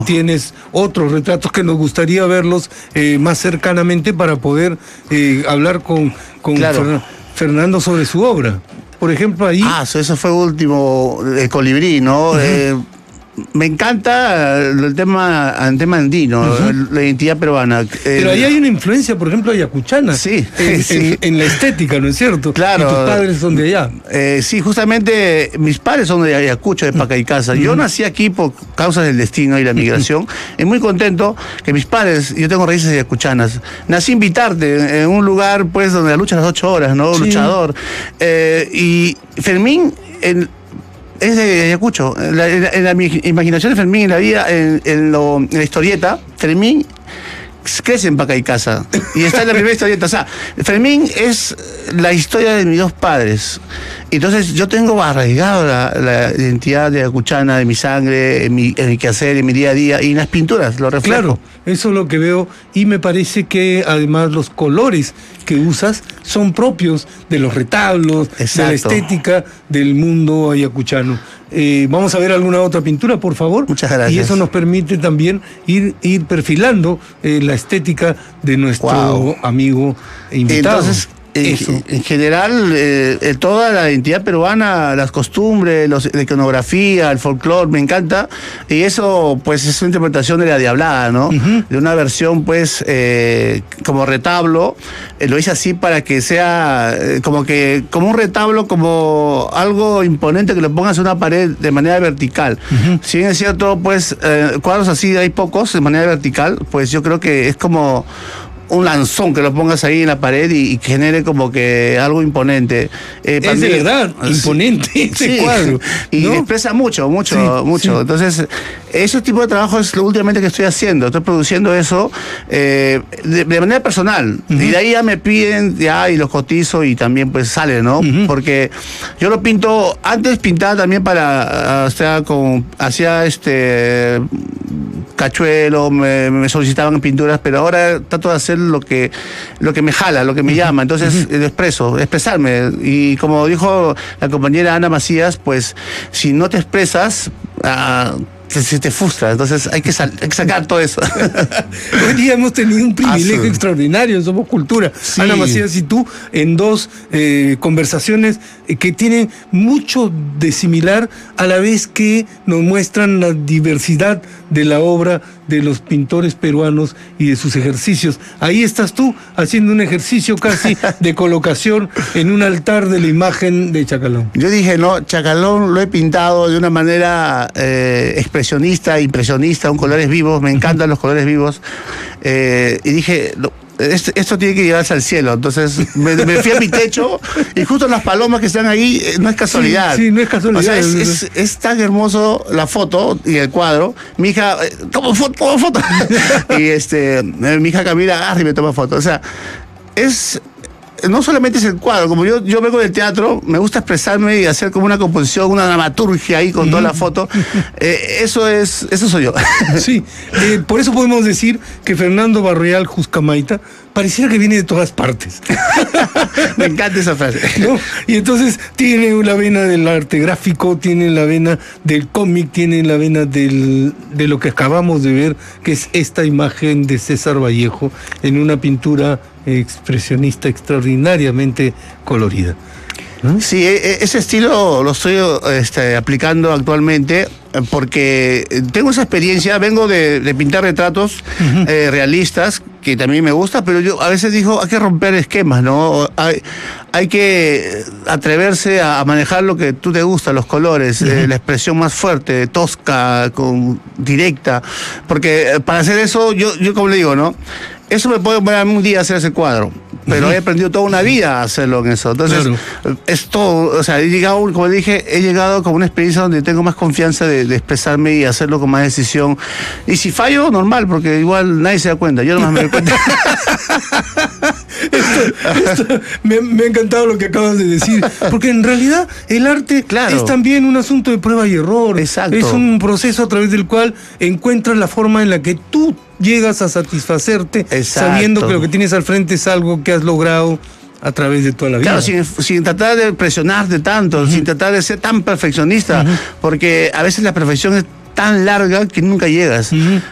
tienes otros retratos que nos gustaría verlos más cercanamente para poder hablar con Claro. Fernando sobre su obra. Por ejemplo, ahí... Eso fue último, el colibrí, ¿no? Me encanta el tema andino, la identidad peruana. Pero ahí hay una influencia, por ejemplo, ayacuchana. Sí, en la estética, ¿no es cierto? Claro. Y tus padres son de allá. Sí, justamente mis padres son de Ayacucho, de Pacaycasa. Yo nací aquí por causas del destino y la migración. Y muy contento que mis padres, yo tengo raíces ayacuchanas. Nací en Vitarte, en un lugar pues donde la lucha a las 8 horas, ¿no? Sí. Luchador. Y Fermín... es de Ayacucho. En la imaginación de Fermín, en la vida, en la historieta, Fermín crece en Pacaycasa. Y está en la primera historieta. O sea, Fermín es la historia de mis dos padres. Entonces yo tengo arraigado la identidad de ayacuchana, de mi sangre, en mi quehacer, en mi día a día, y en las pinturas lo reflejo. Claro, eso es lo que veo, y me parece que además los colores que usas son propios de los retablos, Exacto. de la estética del mundo ayacuchano. Vamos a ver alguna otra pintura, por favor. Muchas gracias. Y eso nos permite también ir perfilando la estética de nuestro amigo invitado. Entonces, en general, toda la identidad peruana, las costumbres, la iconografía, el folclore, me encanta. Y eso, pues, es una interpretación de la Diablada, ¿no? De una versión, pues, como retablo. Lo hice así para que sea como un retablo, como algo imponente que lo pongas en una pared de manera vertical. Si bien es cierto, pues, cuadros así hay pocos de manera vertical, pues yo creo que es como un lanzón que lo pongas ahí en la pared y genere como que algo imponente. Es de verdad imponente ese cuadro, ¿no? Y expresa mucho. Sí. Entonces, ese tipo de trabajo es lo últimamente que estoy haciendo. Estoy produciendo eso de manera personal. Y de ahí ya me piden, y los cotizo y también pues sale, ¿no? Porque yo lo pinto, antes pintaba también hacía cachuelo, me solicitaban pinturas, pero ahora trato de hacer lo que me jala, lo que me llama. Entonces lo expresarme. Y como dijo la compañera Ana Macías, pues si no te expresas, se te frustra. Entonces hay que sacar todo eso. Hoy día hemos tenido un privilegio extraordinario, somos cultura. Sí. Ana Macías y tú, en dos conversaciones que tienen mucho de similar, a la vez que nos muestran la diversidad de la obra de los pintores peruanos y de sus ejercicios. Ahí estás tú haciendo un ejercicio casi de colocación en un altar de la imagen de Chacalón. Yo dije, no, Chacalón lo he pintado de una manera expresionista, impresionista, con colores vivos, me encantan los colores vivos, y dije, esto tiene que llevarse al cielo. Entonces me fui a mi techo y justo las palomas que están ahí, no es casualidad. Sí, no es casualidad. O sea, es tan hermoso la foto y el cuadro. Mi hija, toma foto. Y mi hija Camila agarra y me toma foto. O sea, no solamente es el cuadro, como yo vengo del teatro, me gusta expresarme y hacer como una composición, una dramaturgia ahí con toda la foto. Eso soy yo. Sí, por eso podemos decir que Fernando Barrial Juscamaita pareciera que viene de todas partes. Me encanta esa frase. ¿No? Y entonces tiene la vena del arte gráfico, tiene la vena del cómic, tiene la vena de lo que acabamos de ver, que es esta imagen de César Vallejo en una pintura expresionista extraordinariamente colorida. ¿No? Sí, ese estilo lo estoy aplicando actualmente porque tengo esa experiencia, vengo de pintar retratos realistas, que también me gusta, pero yo a veces digo, hay que romper esquemas, ¿no? Hay que atreverse a manejar lo que tú te gusta, los colores, la expresión más fuerte, tosca, directa, porque para hacer eso, yo como le digo, ¿no? Eso me puede poner un día a hacer ese cuadro, pero he aprendido toda una vida a hacerlo en eso. Entonces, es todo, o sea, como dije, he llegado con una experiencia donde tengo más confianza de expresarme y hacerlo con más decisión. Y si fallo, normal, porque igual nadie se da cuenta, yo nomás me doy cuenta. Me ha encantado lo que acabas de decir, porque en realidad el arte es también un asunto de prueba y error. Exacto. Es un proceso a través del cual encuentras la forma en la que tú llegas a satisfacerte, sabiendo que lo que tienes al frente es algo que has logrado a través de toda la vida. Claro, sin tratar de presionarte tanto, sin tratar de ser tan perfeccionista, porque a veces la perfección tan larga que nunca llegas.